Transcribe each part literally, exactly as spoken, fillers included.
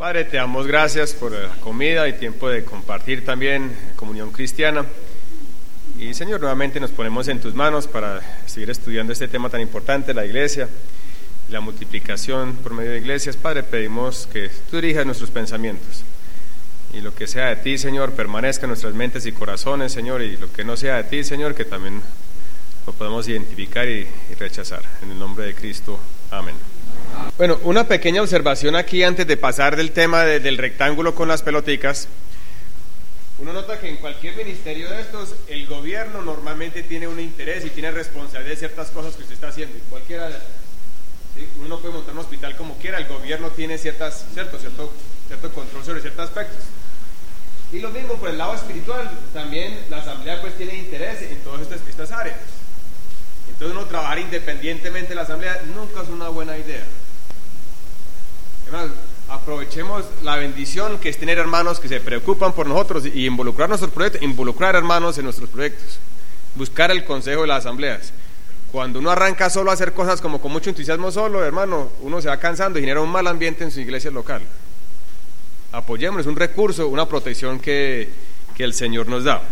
Padre, te damos gracias por la comida y tiempo de compartir también comunión cristiana. Y Señor, nuevamente nos ponemos en tus manos para seguir estudiando este tema tan importante, la iglesia, la multiplicación por medio de iglesias. Padre, pedimos que tú dirijas nuestros pensamientos y lo que sea de ti, Señor, permanezca en nuestras mentes y corazones, Señor, y lo que no sea de ti, Señor, que también lo podemos identificar y, y rechazar. En el nombre de Cristo, amén. Bueno, una pequeña observación aquí antes de pasar del tema de, del rectángulo con las peloticas. Uno nota que en cualquier ministerio de estos, el gobierno normalmente tiene un interés y tiene responsabilidad de ciertas cosas que usted está haciendo, y cualquiera de estas. ¿Sí? Uno no puede montar un hospital como quiera, el gobierno tiene ciertas, cierto, cierto, cierto control sobre ciertos aspectos. Y lo mismo por el lado espiritual, también la asamblea pues tiene interés en todas estas, estas áreas. Entonces uno trabajar independientemente de la asamblea nunca es una buena idea. Además, aprovechemos la bendición que es tener hermanos que se preocupan por nosotros y involucrar nuestros proyectos, involucrar hermanos en nuestros proyectos, buscar el consejo de las asambleas. Cuando uno arranca solo a hacer cosas como con mucho entusiasmo solo, hermano, uno se va cansando y genera un mal ambiente en su iglesia local. Apoyémonos, es un recurso, una protección que, que el Señor nos da.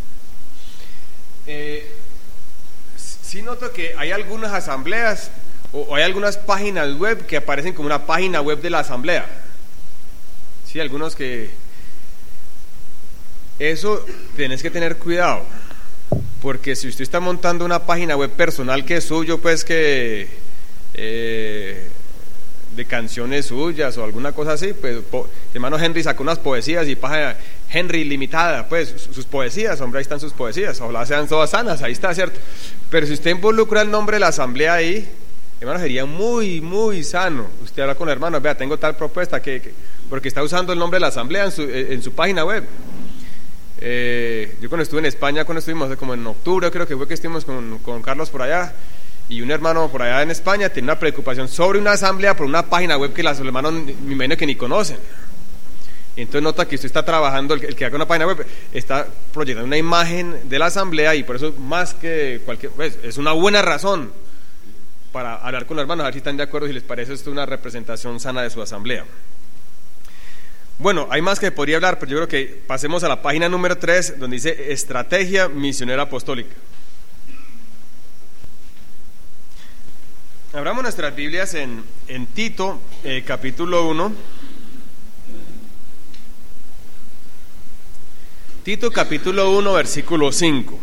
Eh, sí noto que hay algunas asambleas o hay algunas páginas web que aparecen como una página web de la asamblea. Sí, algunos que... Eso tenés que tener cuidado, porque si usted está montando una página web personal que es suyo, pues que... Eh, de canciones suyas o alguna cosa así, pues po, hermano Henry sacó unas poesías y página Henry limitada, pues sus poesías, hombre, ahí están sus poesías, ojalá sean todas sanas, ahí está, ¿cierto? Pero si usted involucra el nombre de la asamblea ahí, hermano, sería muy, muy sano usted habla con hermanos, vea, tengo tal propuesta, que, que porque está usando el nombre de la asamblea en su, en su página web. Eh, yo cuando estuve en España, cuando estuvimos, como en octubre, creo que fue que estuvimos con, con Carlos por allá, y un hermano por allá en España tiene una preocupación sobre una asamblea por una página web que los hermanos, me imagino que ni conocen. Entonces nota que usted está trabajando, el, el que haga una página web está proyectando una imagen de la asamblea, y por eso más que cualquier, pues, es una buena razón para hablar con los hermanos, a ver si están de acuerdo, si les parece esto una representación sana de su asamblea. Bueno, hay más que podría hablar, pero yo creo que pasemos a la página número tres, donde dice Estrategia Misionera Apostólica. Abramos nuestras Biblias en, en Tito, eh, capítulo uno. Tito, capítulo uno, versículo cinco.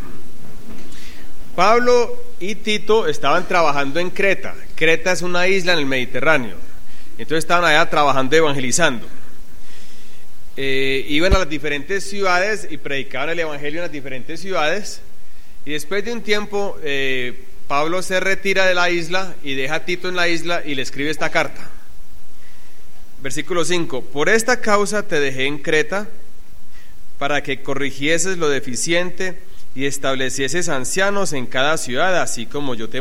Pablo y Tito estaban trabajando en Creta. Creta es una isla en el Mediterráneo. Entonces estaban allá trabajando, evangelizando. Eh, iban a las diferentes ciudades y predicaban el evangelio en las diferentes ciudades. Y después de un tiempo... Eh, Pablo se retira de la isla y deja a Tito en la isla y le escribe esta carta. Versículo cinco. Por esta causa te dejé en Creta, para que corrigieses lo deficiente y establecieses ancianos en cada ciudad, así como yo te